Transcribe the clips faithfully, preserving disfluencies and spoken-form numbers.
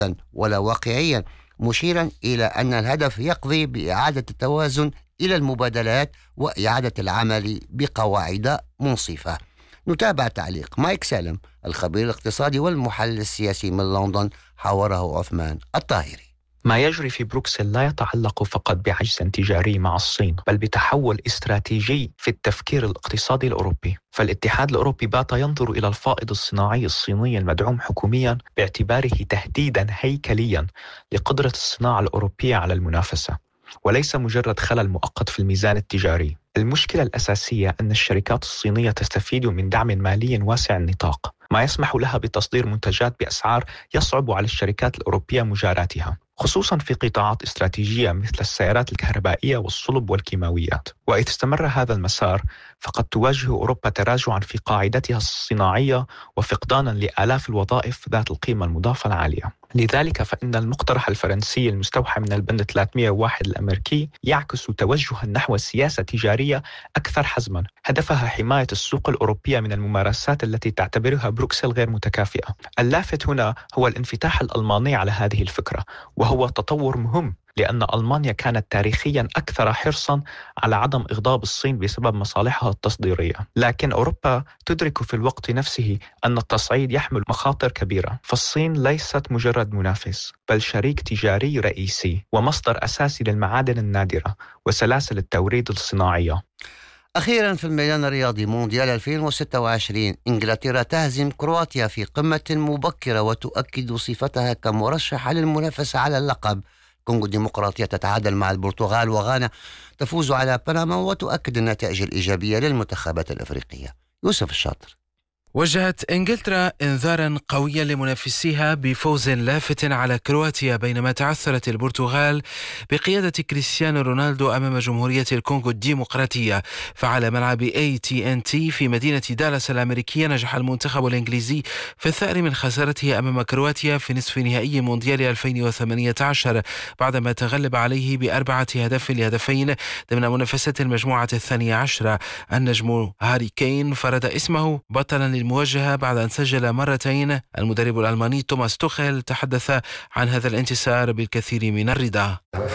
ولا واقعيا، مشيرا إلى أن الهدف يقضي بإعادة التوازن إلى المبادلات وإعادة العمل بقواعد منصفة. نتابع تعليق مايك سالم الخبير الاقتصادي والمحلل السياسي من لندن، حاوره عثمان الطاهري. ما يجري في بروكسل لا يتعلق فقط بعجز تجاري مع الصين، بل بتحول استراتيجي في التفكير الاقتصادي الأوروبي. فالاتحاد الأوروبي بات ينظر إلى الفائض الصناعي الصيني المدعوم حكوميا باعتباره تهديدا هيكليا لقدرة الصناعة الأوروبية على المنافسة، وليس مجرد خلل مؤقت في الميزان التجاري. المشكلة الأساسية أن الشركات الصينية تستفيد من دعم مالي واسع النطاق، ما يسمح لها بتصدير منتجات بأسعار يصعب على الشركات الأوروبية مجاراتها، خصوصا في قطاعات استراتيجية مثل السيارات الكهربائية والصلب والكيماويات. وإذا استمر هذا المسار فقد تواجه أوروبا تراجعا في قاعدتها الصناعية وفقدانا لآلاف الوظائف ذات القيمة المضافة العالية. لذلك فإن المقترح الفرنسي المستوحى من البند ثلاثمئة وواحد الأمريكي يعكس توجها نحو سياسة تجارية أكثر حزما، هدفها حماية السوق الأوروبية من الممارسات التي تعتبرها بروكسل غير متكافئة. اللافت هنا هو الانفتاح الألماني على هذه الفكرة، وهو تطور مهم لأن ألمانيا كانت تاريخيا أكثر حرصا على عدم إغضاب الصين بسبب مصالحها التصديرية، لكن أوروبا تدرك في الوقت نفسه أن التصعيد يحمل مخاطر كبيرة. فالصين ليست مجرد منافس، بل شريك تجاري رئيسي ومصدر أساسي للمعادن النادرة وسلاسل التوريد الصناعية. أخيرا في الميدان الرياضي، مونديال ألفين وستة وعشرين، إنجلترا تهزم كرواتيا في قمة مبكرة وتؤكد صفتها كمرشحة للمنافسة على اللقب. كونغو الديمقراطية تتعادل مع البرتغال، وغانا تفوز على بنما وتؤكد النتائج الإيجابية للمنتخبات الأفريقية. يوسف الشاطر. وجهت إنجلترا إنذارا قويا لمنافسيها بفوز لافت على كرواتيا، بينما تعثرت البرتغال بقيادة كريستيانو رونالدو أمام جمهورية الكونغو الديمقراطية. فعلى ملعب إيه تي إن تي في مدينة دالاس الأمريكية نجح المنتخب الإنجليزي في الثأر من خسارته أمام كرواتيا في نصف نهائي مونديال ألفين وثمانية عشر بعدما تغلب عليه بأربعة أهداف لهدفين ضمن منافسة المجموعة الثانية عشرة. النجم هاري كين فرض اسمه بطلا المواجهة بعد أن سجل مرتين. المدرب الألماني توماس توخيل تحدث عن هذا الانتصار بالكثير من الرضا.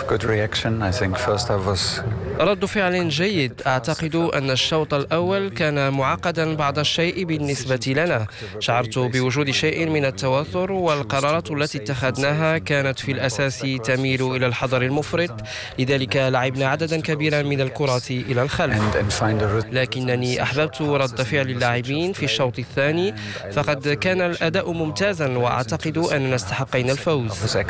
رد فعل جيد. أعتقد أن الشوط الأول كان معقدا بعض الشيء بالنسبة لنا. شعرت بوجود شيء من التوتر، والقرارات التي اتخذناها كانت في الأساس تميل إلى الحذر المفرط، لذلك لعبنا عددا كبيرا من الكرات إلى الخلف. لكنني أحببت رد فعل اللاعبين في الشوط الثاني، فقد كان الأداء ممتازا وأعتقد أننا استحقينا الفوز.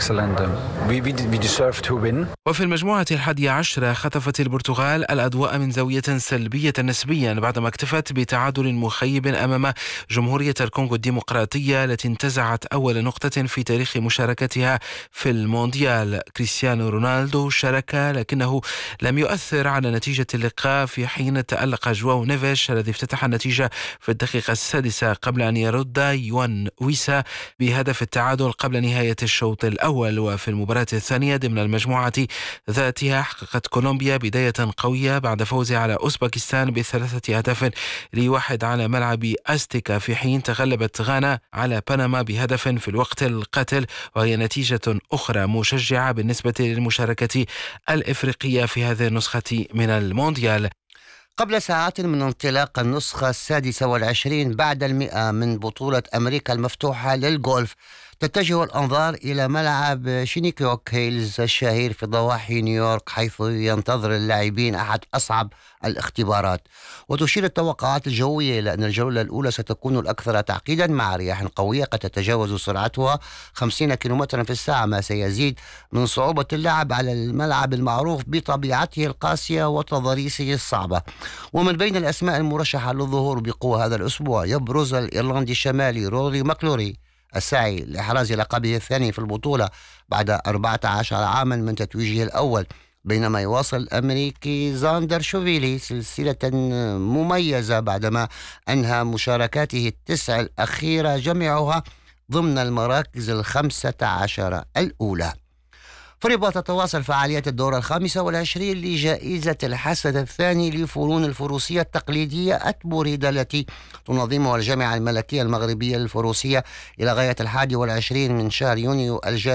وفي المجموعة الحادية عشرة خطفت البرتغال الأضواء من زاوية سلبية نسبيا بعدما اكتفت بتعادل مخيب أمام جمهورية الكونغو الديمقراطية التي انتزعت أول نقطة في تاريخ مشاركتها في المونديال. كريستيانو رونالدو شارك لكنه لم يؤثر على نتيجة اللقاء، في حين تألق جواو نيفيش الذي افتتح النتيجة في الدقيقة السادسة قبل أن يرد يوان ويسا بهدف التعادل قبل نهاية الشوط الأول. وفي المباراة الثانية ضمن المجموعة ذاتها حققت كولومبيا بداية قوية بعد فوزها على أوزبكستان بثلاثة أهداف لواحد على ملعب أستيكا، في حين تغلبت غانا على بنما بهدف في الوقت القاتل، وهي نتيجة أخرى مشجعة بالنسبة للمشاركة الإفريقية في هذه النسخة من المونديال. قبل ساعات من انطلاق النسخة السادسة والعشرين بعد المئة من بطولة أمريكا المفتوحة للغولف، تتجه الأنظار إلى ملعب شينيكوك هيلز الشهير في ضواحي نيويورك، حيث ينتظر اللاعبين أحد أصعب الاختبارات. وتشير التوقعات الجوية إلى أن الجولة الأولى ستكون الأكثر تعقيدا مع رياح قوية قد تتجاوز سرعتها خمسين كيلومترا في الساعة، ما سيزيد من صعوبة اللعب على الملعب المعروف بطبيعته القاسية وتضاريسه الصعبة. ومن بين الأسماء المرشحة للظهور بقوة هذا الأسبوع يبرز الإيرلندي الشمالي روري ماكلوري السعي لإحراز لقبه الثاني في البطولة بعد أربعة عشر عاما من تتويجه الأول، بينما يواصل الأمريكي زاندر شوفيلي سلسلة مميزة بعدما أنهى مشاركاته التسع الأخيرة جميعها ضمن المراكز الخمسة عشر الأولى. في فربا تتواصل فعاليات الدورة الخامسة والعشرين لجائزة الحسن الثاني لفنون الفروسية التقليدية أتبوريدا التي تنظمها الجامعة الملكية المغربية للفروسية إلى غاية الحادي والعشرين من شهر يونيو الجاري